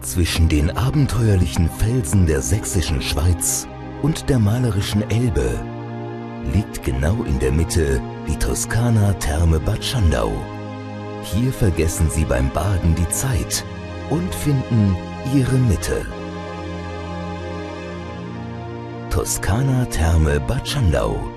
Zwischen den abenteuerlichen Felsen der sächsischen Schweiz und der malerischen Elbe liegt genau in der Mitte die Toskana-Therme Bad Schandau. Hier vergessen Sie beim Baden die Zeit und finden Ihre Mitte. Toskana-Therme Bad Schandau.